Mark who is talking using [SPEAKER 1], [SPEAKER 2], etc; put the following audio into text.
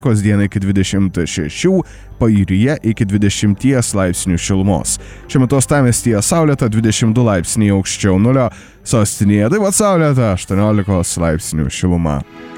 [SPEAKER 1] dieną iki 26, pajūryje iki 20 laipsnių šilumos. Šiuo metu uostamiestyje saulėta 22 laipsniai aukščiau nulio, sostinėje taip pat saulėta 18 laipsnių šiluma.